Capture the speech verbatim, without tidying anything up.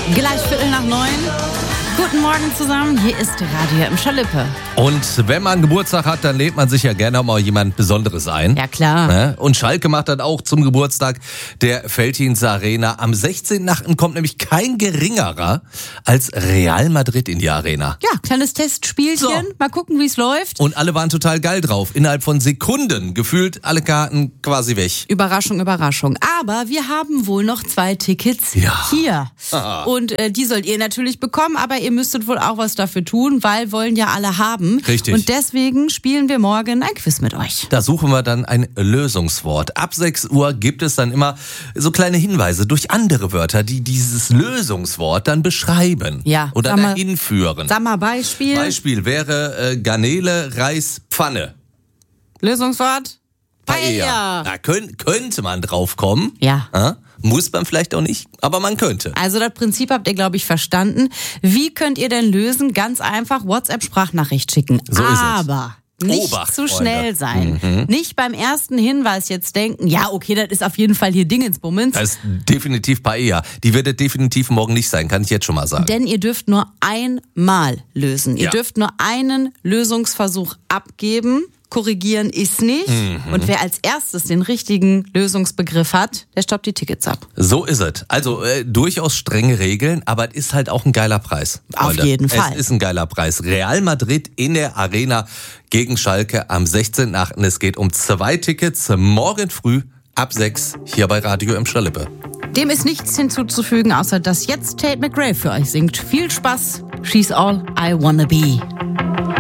Gleich Viertel nach neun. Guten Morgen zusammen, hier ist Radio im Schalippe. Und wenn man Geburtstag hat, dann lädt man sich ja gerne auch mal jemand Besonderes ein. Ja, klar. Und Schalke macht dann auch zum Geburtstag der Veltins Arena. Am sechzehnten achten kommt nämlich kein geringerer als Real Madrid in die Arena. Ja, kleines Testspielchen. So. Mal gucken, wie es läuft. Und alle waren total geil drauf. Innerhalb von Sekunden gefühlt alle Karten quasi weg. Überraschung, Überraschung. Aber wir haben wohl noch zwei Tickets Ja. hier. Aha. Und äh, die sollt ihr natürlich bekommen, aber ihr müsstet wohl auch was dafür tun, weil wollen ja alle haben. Richtig. Und deswegen spielen wir morgen ein Quiz mit euch. Da suchen wir dann ein Lösungswort. Ab sechs Uhr gibt es dann immer so kleine Hinweise durch andere Wörter, die dieses Lösungswort dann beschreiben. Ja, Oder sag mal- dahin führen. Sag mal Beispiel. Beispiel wäre äh, Garnele, Reis, Pfanne. Lösungswort? Paella. Da könnt, könnte man drauf kommen. Ja. Ja? Muss man vielleicht auch nicht, aber man könnte. Also das Prinzip habt ihr, glaube ich, verstanden. Wie könnt ihr denn lösen? Ganz einfach WhatsApp-Sprachnachricht schicken. So ist es. Aber nicht Obacht, zu Freunde. schnell sein. Nicht beim ersten Hinweis jetzt denken, ja, okay, das ist auf jeden Fall hier Dingensbummens. Das ist definitiv Paella. Die wird es definitiv morgen nicht sein, kann ich jetzt schon mal sagen. Denn ihr dürft nur einmal lösen. Ihr Ja. dürft nur einen Lösungsversuch abgeben. Korrigieren ist nicht. Mhm. Und wer als erstes den richtigen Lösungsbegriff hat, der stoppt die Tickets ab. So ist es. Also äh, durchaus strenge Regeln, aber es ist halt auch ein geiler Preis. Auf Freunde. jeden Fall. Es ist ein geiler Preis. Real Madrid in der Arena gegen Schalke am sechzehnten achten Es geht um zwei Tickets morgen früh ab sechs hier bei Radio im Schalippe. Dem ist nichts hinzuzufügen, außer dass jetzt Tate McRae für euch singt. Viel Spaß. She's all I wanna be.